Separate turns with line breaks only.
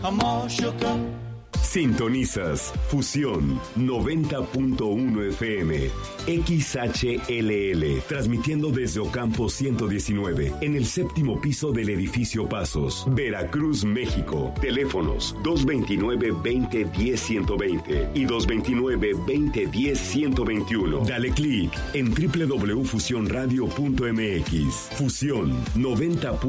Sintonizas Fusión 90.1 FM XHLL, transmitiendo desde Ocampo 119, en el séptimo piso del edificio Pasos, Veracruz, México. Teléfonos 229-2010-120 y 229-2010-121. Dale clic en www.fusionradio.mx. Fusión 90.